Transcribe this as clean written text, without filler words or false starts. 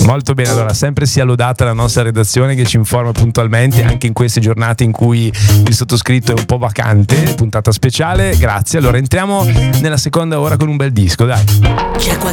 Molto bene, allora sempre sia lodata la nostra redazione che ci informa puntualmente anche in queste giornate in cui il sottoscritto è un po' vacante, puntata speciale, grazie. Allora entriamo nella seconda ora con un bel disco, dai.